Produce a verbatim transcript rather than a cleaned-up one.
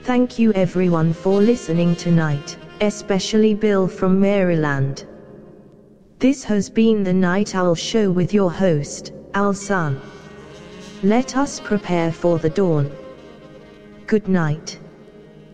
Thank you everyone for listening tonight, especially Bill from Maryland. This has been the Night Owl Show with your host, Owl Sun. Let us prepare for the dawn. Good night.